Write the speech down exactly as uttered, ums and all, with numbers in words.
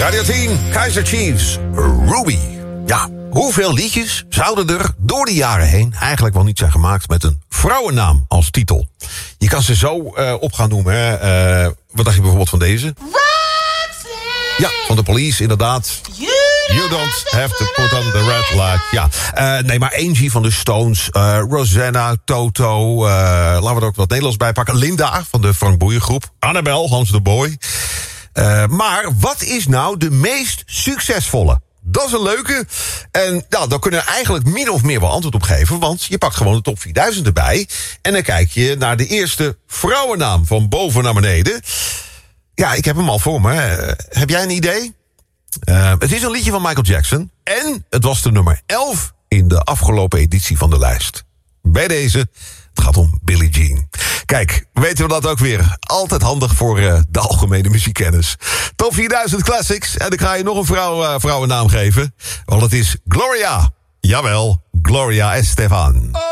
Radio tien, Kaiser Chiefs, Ruby. Ja, hoeveel liedjes zouden er door de jaren heen eigenlijk wel niet zijn gemaakt met een vrouwennaam als titel? Je kan ze zo uh, op gaan noemen. Hè. Uh, wat dacht je bijvoorbeeld van deze? Roxanne. Ja, van de Police, inderdaad. You don't have to put on the red light. Ja, uh, nee, maar Angie van de Stones, uh, Rosanna, Toto, uh, laten we er ook wat Nederlands bij pakken. Linda van de Frank Boeien groep, Annabel, Hans de Boy. Uh, maar wat is nou de meest succesvolle? Dat is een leuke. En nou, daar kunnen we eigenlijk min of meer wel antwoord op geven. Want je pakt gewoon de top vierduizend erbij. En dan kijk je naar de eerste vrouwennaam van boven naar beneden. Ja, ik heb hem al voor me. Uh, heb jij een idee? Uh, het is een liedje van Michael Jackson. En het was de nummer elf in de afgelopen editie van de lijst. Bij deze, het gaat om Billie Jean. Kijk, weten we dat ook weer. Altijd handig voor uh, de algemene muziekkennis. Top vierduizend Classics. En ik ga je nog een vrouw, uh, vrouwennaam geven. Want het is Gloria. Jawel, Gloria Estefan.